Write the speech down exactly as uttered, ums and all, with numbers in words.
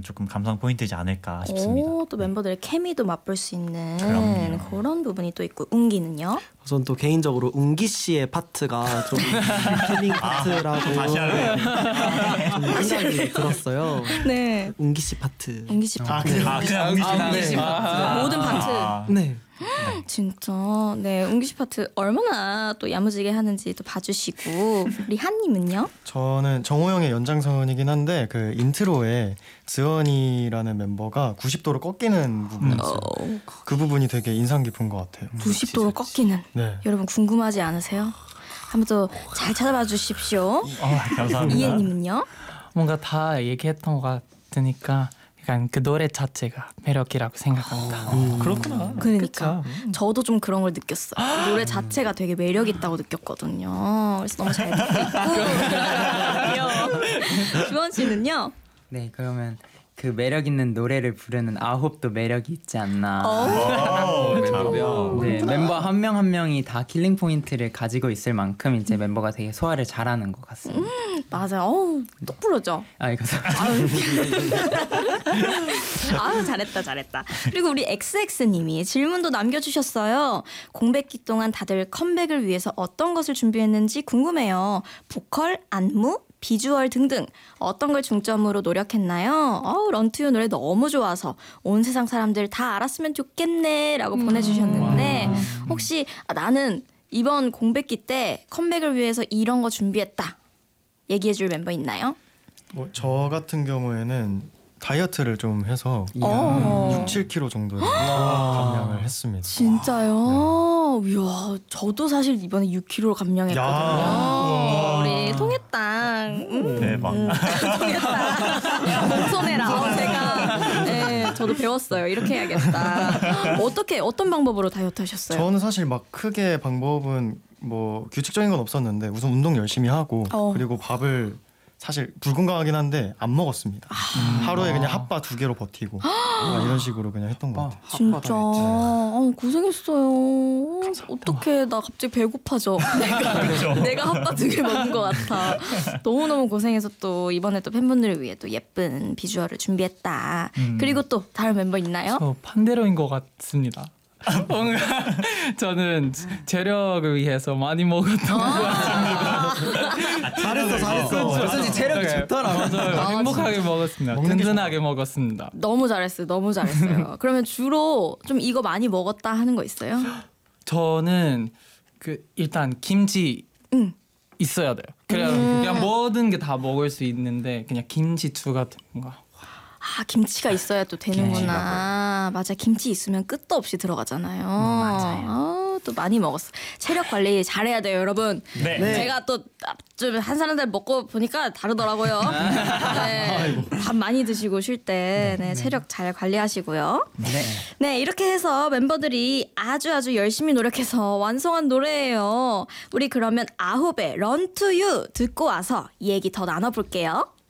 보면 조금 감성 포인트이지 않을까 싶습니다. 오, 또 멤버들의 케미도 맛볼 수 있는 그럼요. 그런 부분이 또 있고 웅기는요? 전 또 개인적으로 웅기 씨의 파트가 좀 힐링 파트라고 다시 할래요? 좀 생각이 들었어요. 네. 웅기 씨 파트. 웅기 씨 아, 파트. 그, 아 그냥 웅기 씨. 네. 씨 모든 파트. 아, 네. 진짜 네 웅기 씨 파트 얼마나 또 야무지게 하는지 또 봐주시고 우리 한님은요? 저는 정호영의 연장선이긴 한데 그 인트로에 지원이라는 멤버가 구십 도로 꺾이는 부분이 있어요. 어, 그 부분이 되게 인상 깊은 것 같아요. 구십 도로 꺾이는 네. 여러분 궁금하지 않으세요? 한번 또 잘 찾아봐 주십시오. 어, 감사합니다. 이혜님은요? 뭔가 다 얘기했던 것 같으니까 약간 그 노래 자체가 매력이라고 생각합니다. 음. 그렇구나. 그러니까 저도 좀 그런 걸 느꼈어요. 노래 자체가 되게 매력 있다고 느꼈거든요. 그래서 너무 잘 듣고 있고. 주원 씨는요? 네, 그러면 그 매력 있는 노래를 부르는 아홉도 매력이 있지 않나. 어. 멤버요. 네, 멤버 한 명 한 명이 다 킬링 포인트를 가지고 있을 만큼 이제 멤버가 되게 소화를 잘하는 것 같습니다. 맞아요. 어우, 똑 부러져. 아, 이거 아유 잘했다 잘했다. 그리고 우리 엑스엑스님이 질문도 남겨주셨어요. 공백기 동안 다들 컴백을 위해서 어떤 것을 준비했는지 궁금해요. 보컬, 안무, 비주얼 등등 어떤 걸 중점으로 노력했나요? 어우 런투유 노래 너무 좋아서 온 세상 사람들 다 알았으면 좋겠네 라고 보내주셨는데 혹시 아, 나는 이번 공백기 때 컴백을 위해서 이런 거 준비했다 얘기해줄 멤버 있나요? 뭐 저 같은 경우에는 다이어트를 좀 해서 어. 육, 칠 킬로그램 정도의 감량을 했습니다. 진짜요? 이야, 저도 사실 이번에 육 킬로그램 감량했거든요. 우리 통했다. 음, 대박. 음, 통했다. 몸손해라. 어, 제가 네, 저도 배웠어요. 이렇게 해야겠다. 어떻게 어떤 방법으로 다이어트 하셨어요? 저는 사실 막 크게 방법은 뭐 규칙적인 건 없었는데 우선 운동 열심히 하고 어. 그리고 밥을 사실 불건강하긴 한데 안 먹었습니다. 하루에 그냥 핫바 두 개로 버티고 약간 이런 식으로 그냥 했던 것 같아요. 진짜 어, 고생했어요. 어떻게 나 갑자기 배고파져. 내가, 내가 핫바 두 개 먹은 것 같아. 너무너무 고생해서 또 이번에 또 팬분들을 위해 또 예쁜 비주얼을 준비했다. 음. 그리고 또 다른 멤버 있나요? 저 반대로인 것 같습니다. 뭔가 저는 재력을 위해서 많이 먹었던 것 같습니다. 잘했어, 잘했어. 어쩐지 체력이 네, 좋더라. 맞아요. 아, 행복하게 먹었습니다. 먹는 게 든든하게 먹었습니다. 너무 잘했어요. 너무 잘했어요. 그러면 주로 좀 이거 많이 먹었다 하는 거 있어요? 저는 그 일단 김치 응. 있어야 돼요. 그냥 음. 그냥 모든 게 다 먹을 수 있는데 그냥 김치추 같은 거. 아 김치가 있어야 또 되는구나. 맞아 김치 있으면 끝도 없이 들어가잖아요. 맞아요. 아, 또 많이 먹었어. 체력 관리 잘해야 돼요, 여러분. 네. 제가 또 좀 한 사람들 먹고 보니까 다르더라고요. 네, 밥 많이 드시고 쉴 때 네, 체력 잘 관리하시고요. 네. 네, 이렇게 해서 멤버들이 아주 아주 열심히 노력해서 완성한 노래예요. 우리 그러면 아홉의 Run to You 듣고 와서 얘기 더 나눠볼게요.